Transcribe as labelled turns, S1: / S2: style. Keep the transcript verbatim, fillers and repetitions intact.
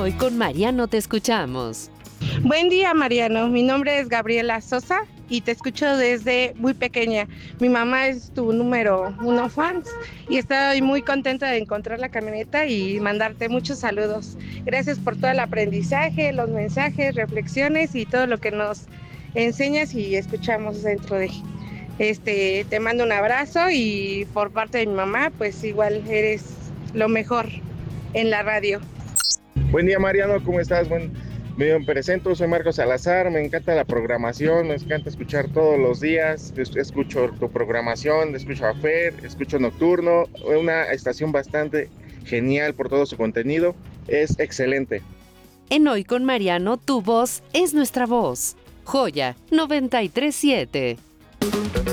S1: Hoy con Mariano te escuchamos.
S2: Buen día, Mariano. Mi nombre es Gabriela Sosa y te escucho desde muy pequeña. Mi mamá es tu número uno fans y estoy muy contenta de encontrar la camioneta y mandarte muchos saludos. Gracias por todo el aprendizaje, los mensajes, reflexiones y todo lo que nos enseñas y escuchamos dentro de. Este, te mando un abrazo y por parte de mi mamá, pues igual eres lo mejor en la radio.
S3: Buen día, Mariano, ¿cómo estás? Buen, me presento, soy Marcos Salazar, me encanta la programación, me encanta escuchar todos los días, escucho tu programación, escucho a Fer, escucho Nocturno, una estación bastante genial por todo su contenido, es excelente.
S1: En Hoy con Mariano, tu voz es nuestra voz. Joya noventa y tres punto siete.